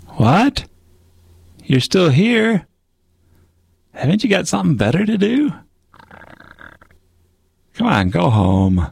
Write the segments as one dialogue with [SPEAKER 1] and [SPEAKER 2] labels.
[SPEAKER 1] What? You're still here? Haven't you got something better to do? Come on, go home.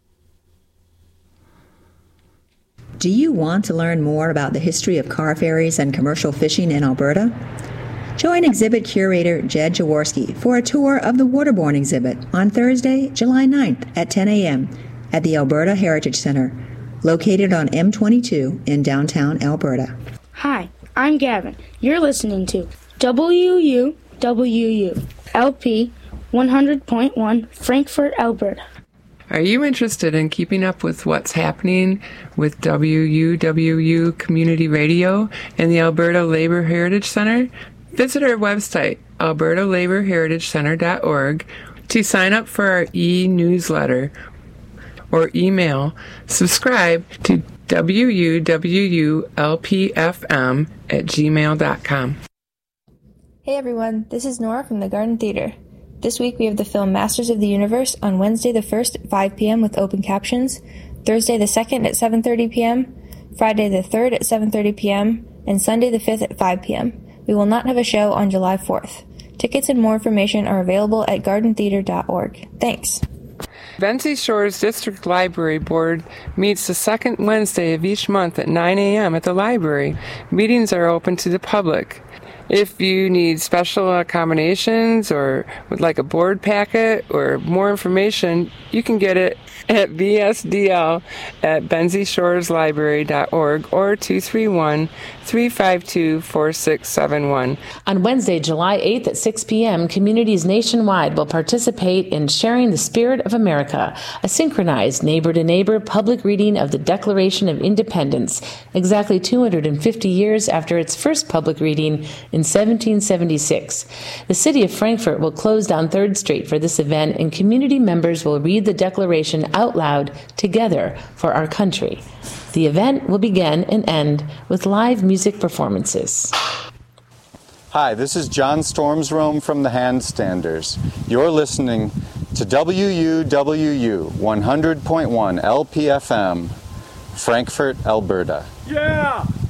[SPEAKER 2] Do you want to learn more about the history of car ferries and commercial fishing in Alberta? Join exhibit curator Jed Jaworski for a tour of the Waterborne exhibit on Thursday, July 9th at 10 a.m. at the Alberta Heritage Centre, located on M22 in downtown Alberta.
[SPEAKER 3] Hi, I'm Gavin. You're listening to WUWU LP 100.1 Frankfurt, Alberta.
[SPEAKER 4] Are you interested in keeping up with what's happening with WUWU Community Radio and the Alberta Labour Heritage Centre? Visit our website, albertalabourheritagecentre.org, to sign up for our e-newsletter or email subscribe to wuwulpfm@gmail.com.
[SPEAKER 5] Hey everyone, this is Nora from the Garden Theatre. This week we have the film Masters of the Universe on Wednesday the 1st at 5 p.m. with open captions, Thursday the 2nd at 7:30 p.m., Friday the 3rd at 7:30 p.m., and Sunday the 5th at 5 p.m. We will not have a show on July 4th. Tickets and more information are available at gardentheatre.org. Thanks.
[SPEAKER 4] Benzie Shores District Library Board meets the second Wednesday of each month at 9 a.m. at the library. Meetings are open to the public. If you need special accommodations or would like a board packet or more information, you can get it at bsdl@benzieshoreslibrary.org or 231-352-4671.
[SPEAKER 6] On Wednesday, July 8th at 6 p.m., communities nationwide will participate in Sharing the Spirit of America, a synchronized neighbor-to-neighbor public reading of the Declaration of Independence, exactly 250 years after its first public reading in 1776. The city of Frankfurt will close down 3rd Street for this event, and community members will read the Declaration out loud together for our country. The event will begin and end with live music performances.
[SPEAKER 7] Hi, this is John Stormsrome from the Handstanders. You're listening to WUWU 100.1 LPFM, Frankfurt, Alberta.
[SPEAKER 8] Yeah!